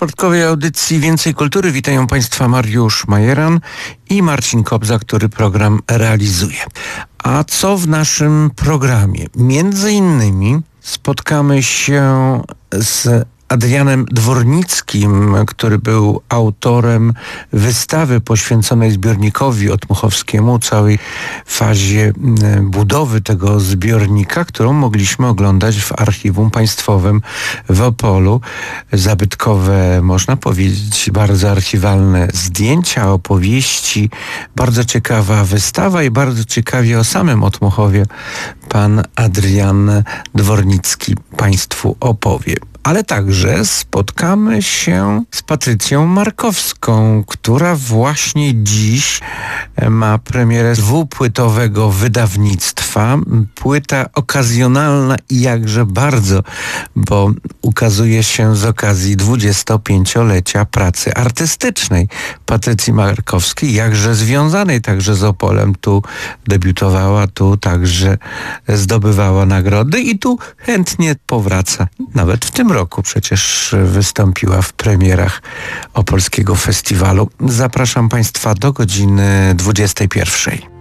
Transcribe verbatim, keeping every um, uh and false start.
czwartkowej audycji Więcej Kultury witają Państwa Mariusz Majeran i Marcin Kobza, który program realizuje. A co w naszym programie? Między innymi spotkamy się z Adrianem Dwornickim, który był autorem wystawy poświęconej zbiornikowi otmuchowskiemu, całej fazie budowy tego zbiornika, którą mogliśmy oglądać w Archiwum Państwowym w Opolu. Zabytkowe, można powiedzieć, bardzo archiwalne zdjęcia, opowieści, bardzo ciekawa wystawa i bardzo ciekawie o samym Otmuchowie pan Adrian Dwornicki Państwu opowie. Ale także spotkamy się z Patrycją Markowską, która właśnie dziś ma premierę dwupłytowego wydawnictwa. Płyta okazjonalna i jakże bardzo, bo ukazuje się z okazji dwudziestopięciolecia pracy artystycznej Patrycji Markowskiej, jakże związanej także z Opolem. Tu debiutowała, tu także zdobywała nagrody i tu chętnie powraca. Nawet w tym roku przecież wystąpiła w premierach Opolskiego Festiwalu. Zapraszam Państwa do godziny dwudziestej pierwszej.